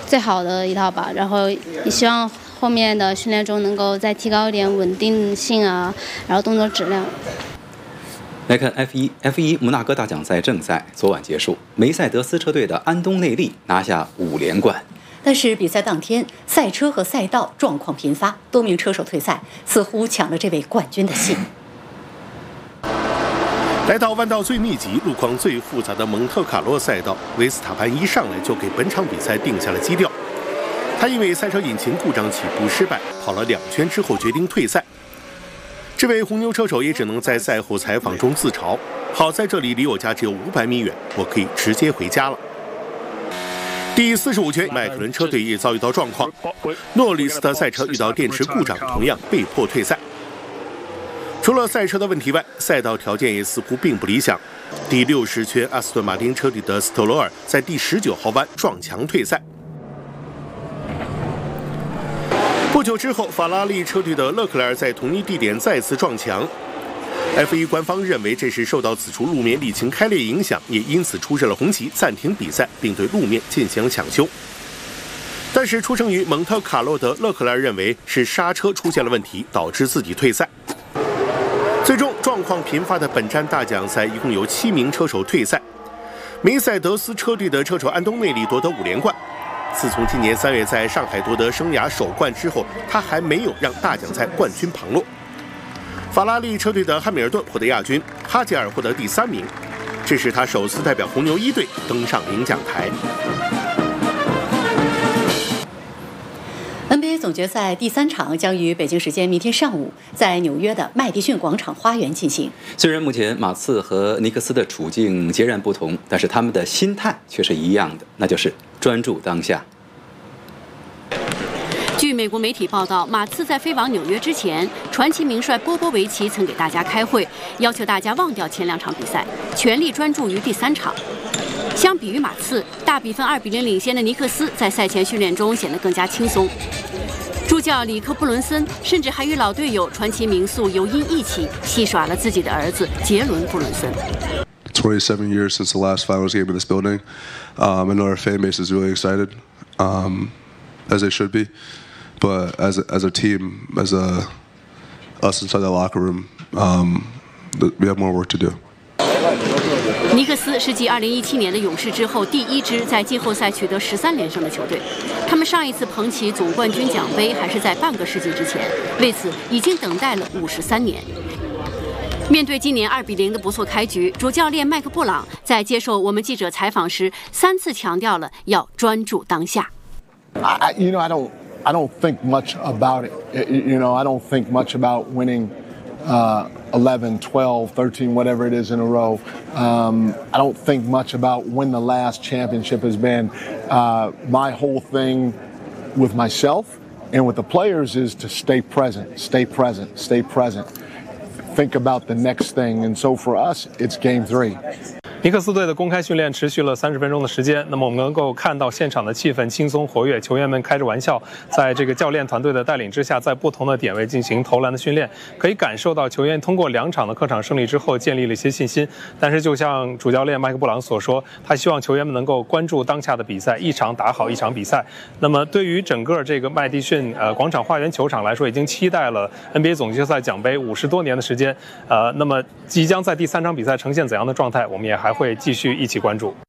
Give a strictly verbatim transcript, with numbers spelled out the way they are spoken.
最好的一套吧。然后也希望后面的训练中能够再提高一点稳定性啊，然后动作质量。 来看 F 一 F 一 摩纳哥大奖赛正赛昨晚结束，梅赛德斯车队的安东内利拿下五连冠。 但是比赛当天，赛车和赛道状况频发，多名车手退赛，似乎抢了这位冠军的心。 来到弯道最密集、路况最复杂的蒙特卡洛赛道，维斯塔潘一上来就给本场比赛定下了基调。他因为赛车引擎故障起步失败，跑了两圈之后决定退赛。这位红牛车手也只能在赛后采访中自嘲：“好在这里离我家只有五百米远，我可以直接回家了。”第四十五圈，迈凯伦车队也遭遇到状况，诺里斯的赛车遇到电池故障，同样被迫退赛。除了赛车的问题外，赛道条件也似乎并不理想。第六十圈，阿斯顿马丁车队的斯特罗尔在第十九号弯撞墙退赛。不久之后，法拉利车队的勒克莱尔在同一地点再次撞墙。F 一 官方认为这是受到此处路面沥青开裂影响，也因此出示了红旗，暂停比赛，并对路面进行了抢修。但是，出生于蒙特卡洛的勒克莱尔认为是刹车出现了问题，导致自己退赛。最终，状况频发的本站大奖赛一共有七名车手退赛。梅赛德斯车队的车手安东内利夺得五连冠。自从今年三月在上海夺得生涯首冠之后，他还没有让大奖赛冠军旁落。法拉利车队的汉密尔顿获得亚军，哈吉尔获得第三名，这是他首次代表红牛一队登上领奖台。 N B A 总决赛第三场将于北京时间明天上午在纽约的麦迪逊广场花园进行。 虽然目前马刺和尼克斯的处境截然不同，但是他们的心态却是一样的，那就是专注当下。 据美国媒体报道，马刺在飞往纽约之前，传奇名帅波波维奇曾给大家开会，要求大家忘掉前两场比赛，全力专注于第三场。相比于马刺，大比分二比零领先的尼克斯在赛前训练中显得更加轻松。助教里克·布伦森甚至还与老队友传奇名宿尤因一起戏耍了自己的儿子杰伦·布伦森。 twenty-seven years since the last finals game in this building. Um, I know our fan base is really excited, um, as they should be. But as a, as a team, as a us inside the locker room, um, we have more work to do. 尼克斯是继二零一七年的勇士之后第一支在季后赛取得十三连胜的球队。他们上一次捧起总冠军奖杯还是在半个世纪之前，为此已经等待了五十三年。面对今年二比零的不错开局，主教练麦克布朗在接受我们记者采访时，三次强调了要专注当下。 I, you know, I don't, I don't think much about it. You know, I don't think much about winning uh, eleven, twelve, thirteen, whatever it is in a row. Um, I don't think much about when the last championship has been. Uh, my whole thing with myself and with the players is to stay present, stay present, stay present.Think about the next thing, and so for us, it's game three. 尼克斯队的公开训练持续了三十分钟的时间，那么我们能够看到现场的气氛轻松活跃，球员们开着玩笑，在这个教练团队的带领之下，在不同的点位进行投篮的训练，可以感受到球员通过两场的客场胜利之后建立了一些信心。但是就像主教练麦克布朗所说，他希望球员们能够关注当下的比赛，一场打好一场比赛。那么对于整个这个麦迪逊呃广场花园球场来说，已经期待了 N B A 总决赛奖杯五十多年的时间，呃，那么即将在第三场比赛呈现怎样的状态，我们也还会继续一起关注。